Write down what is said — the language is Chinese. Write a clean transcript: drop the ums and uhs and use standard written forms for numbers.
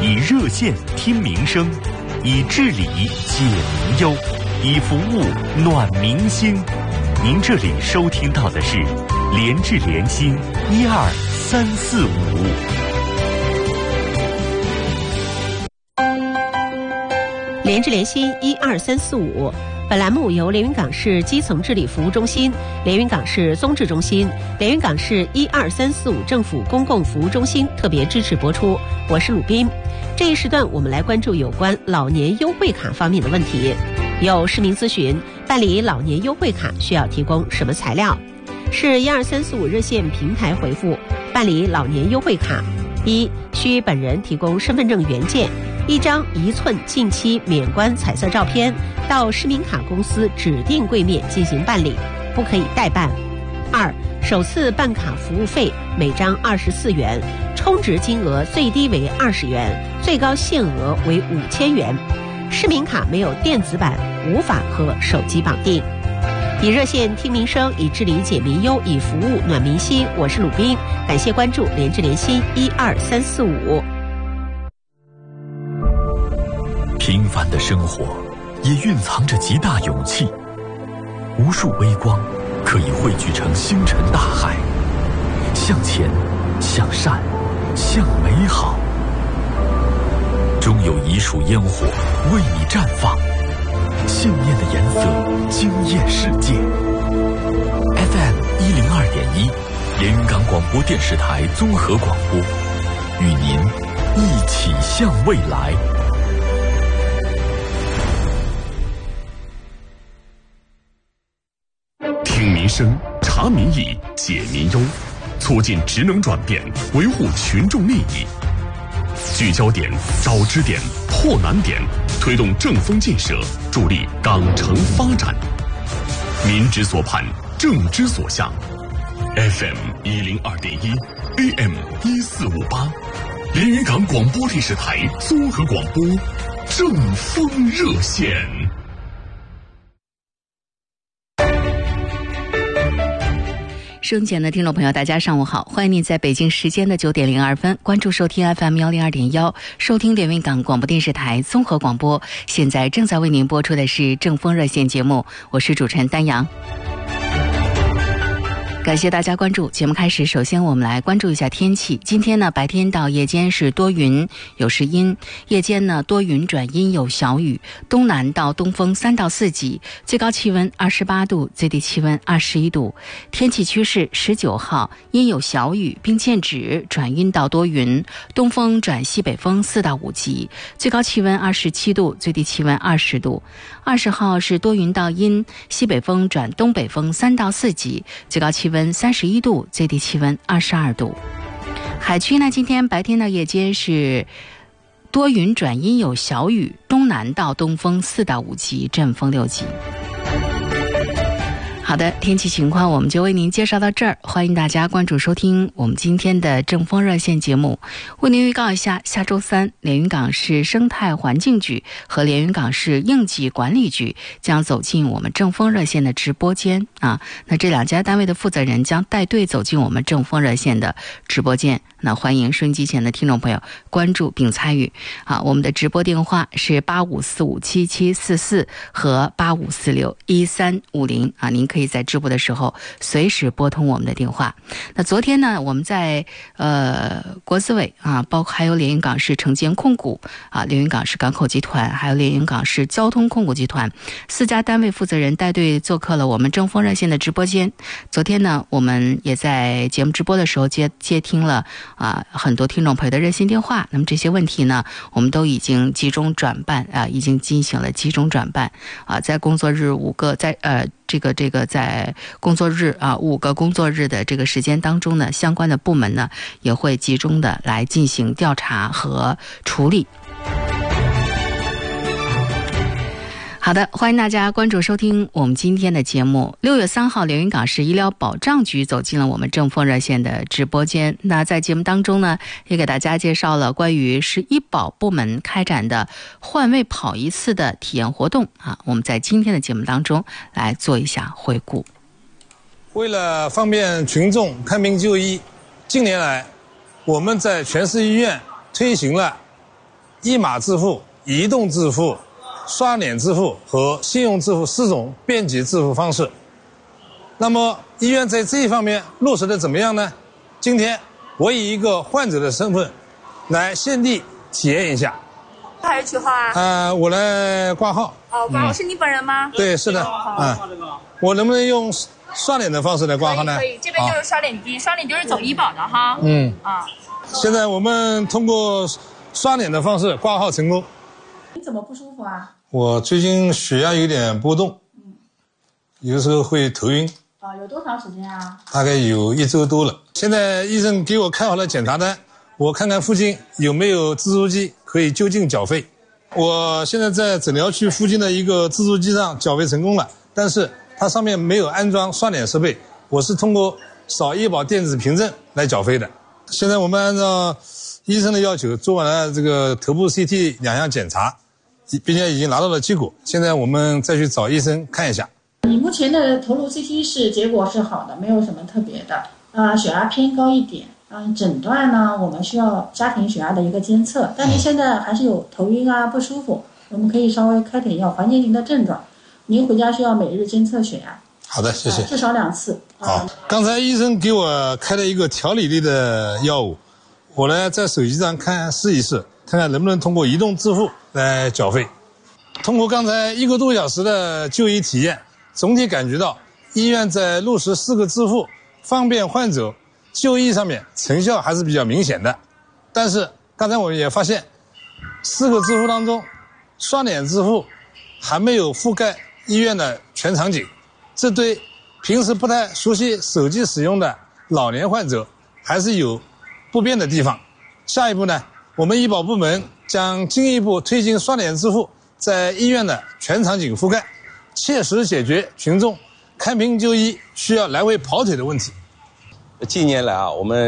以热线听民生，以治理解民忧，以服务暖民心。您这里收听到的是联治联心12345。 联治联心12345，本栏目由连云港市基层治理服务中心、连云港市综治中心、连云港市12345政府公共服务中心特别支持播出。我是鲁斌。这一时段我们来关注有关老年优惠卡方面的问题。有市民咨询，办理老年优惠卡需要提供什么材料？是12345热线平台回复，办理老年优惠卡：1. 需本人提供身份证原件1张1寸近期免冠彩色照片，到市民卡公司指定柜面进行办理，不可以代办。2. 首次办卡服务费每张24元，充值金额最低为20元，最高限额为5000元。市民卡没有电子版，无法和手机绑定。以热线听民生，以治理解民忧，以服务暖民心。我是鲁斌，感谢关注联治联心12345。 平凡的生活也蕴藏着极大勇气，无数微光可以汇聚成星辰大海，向前，向善，向美好。终有一束烟火为你绽放，信念的颜色惊艳世界。FM 102.1，连云港广播电视台综合广播，与您一起向未来。听民生，查民意，解民忧，促进职能转变，维护群众利益。聚焦点，找支点，破难点，推动正风建设，助力港城发展。民之所盼，政之所向。FM 102.1 AM 1458，连云港广播电视台综合广播，正风热线。 收音前的听众朋友，大家上午好，欢迎您在北京时间的9点02分关注收听 FM 102.1，收听连云港广播电视台综合广播。现在正在为您播出的是正风热线节目，我是主持人丹阳。感谢大家关注。节目开始，首先我们来关注一下天气。今天呢，白天到夜间是多云有时阴，夜间呢多云转阴有小雨，东南到东风3到4级，最高气温28度，最低气温21度。天气趋势：19号阴有小雨，并见指转阴到多云，东风转西北风4到5级，最高气温27度，最低气温20度。20号是多云到阴，西北风转东北风3到4级，最高气温31度，最低气温22度。海区呢，今天白天到夜间是多云转阴有小雨，东南到东风4到5级，阵风6级。好的，天气情况我们就为您介绍到这儿，欢迎大家关注收听我们今天的正风热线节目。为您预告一下，下周3连云港市生态环境局和连云港市应急管理局将走进我们正风热线的直播间啊。那这两家单位的负责人将带队走进我们正风热线的直播间。那欢迎收音机前的听众朋友关注并参与啊！我们的直播电话是85457744和85461350啊，您可以在直播的时候随时拨通我们的电话。那昨天呢，我们在国资委啊，包括还有连云港市城建控股啊、连云港市港口集团，还有连云港市交通控股集团4家单位负责人带队做客了我们正风热线的直播间。昨天呢，我们也在节目直播的时候接听了很多听众朋友的热线电话，那么这些问题呢，我们都已经集中转办已经进行了集中转办在工作日5个，在在工作日5个工作日的这个时间当中呢，相关的部门呢也会集中的来进行调查和处理。好的，欢迎大家关注收听我们今天的节目。6月3号，连云港市医疗保障局走进了我们正风热线的直播间。那在节目当中呢，也给大家介绍了关于是医保部门开展的换位跑一次的体验活动我们在今天的节目当中来做一下回顾。 为了方便群众看病就医，近年来我们在全市医院推行了一码支付、移动支付、刷脸支付和信用支付4种便捷支付方式。那么医院在这一方面落实的怎么样呢？今天我以一个患者的身份来现地体验一下。 还是取号啊？ 我来挂号。 哦，挂号是你本人吗？ 对，是的。我能不能用刷脸的方式来挂号呢？ 可以，这边就是刷脸机，刷脸就是走医保的哈。 现在我们通过刷脸的方式挂号成功。 你怎么不舒服啊？ 我最近血压有点波动，有的时候会头晕。 有多长时间啊？ 大概有1周多了。现在医生给我开好了检查单，我看看附近有没有自助机可以就近缴费。我现在在诊疗区附近的一个自助机上缴费成功了，但是它上面没有安装刷脸设备，我是通过扫医保电子凭证来缴费的。现在我们按照医生的要求做完了这个头部 CT 2项检查，并且已经拿到了结果，现在我们再去找医生看一下。 你目前的头颅 CT 结果是好的，没有什么特别的，血压偏高一点，诊断呢我们需要家庭血压的一个监测，但您现在还是有头晕啊不舒服，我们可以稍微开点药缓解您的症状，您回家需要每日监测血压。 好的，谢谢。 至少2次。 好，刚才医生给我开了一个调理类的药物，我呢在手机上试一试，看看能不能通过移动支付来缴费。通过刚才1个多小时的就医体验，总体感觉到医院在落实4个支付方便患者就医上面成效还是比较明显的。但是刚才我们也发现4个支付当中，刷脸支付还没有覆盖医院的全场景，这对平时不太熟悉手机使用的老年患者还是有不便的地方。下一步呢，我们医保部门将进一步推进刷脸支付在医院的全场景覆盖，切实解决群众看病就医需要来回跑腿的问题。 近年来我们